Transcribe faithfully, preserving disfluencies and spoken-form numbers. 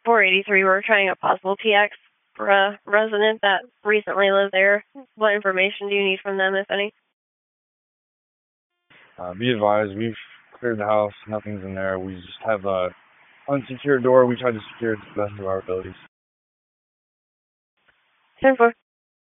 four eighty-three, we're trying a possible P X for a resident that recently lived there. What information do you need from them, if any? Uh, be advised, we've cleared the house. Nothing's in there. We just have a unsecured door. We try to secure it to the best of our abilities. ten four.